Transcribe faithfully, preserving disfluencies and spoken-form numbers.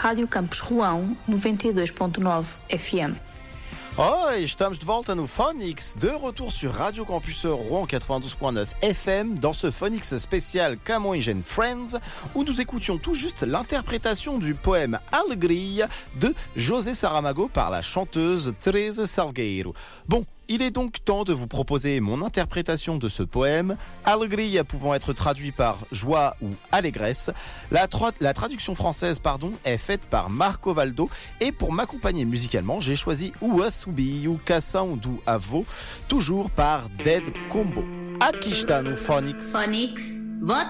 Rádio Campus Roão, noventa e dois ponto nove F M. Oi, estamos de volta no Phonix, de retour sur Radio Campus Rouen quatre-vingt-douze point neuf F M, dans ce Phonix spécial Camões and Friends, où nous écoutions tout juste l'interprétation du poème Alegria de José Saramago par la chanteuse Teresa Salgueiro. Bon, il est donc temps de vous proposer mon interprétation de ce poème, Alegria pouvant être traduit par joie ou allégresse. La, tra- la traduction française pardon, est faite par Marco Valdo, et pour m'accompagner musicalement, j'ai choisi Uasubi ou Cação do Avô, toujours par Dead Combo. Aqui está no Phonix. Phonix, votre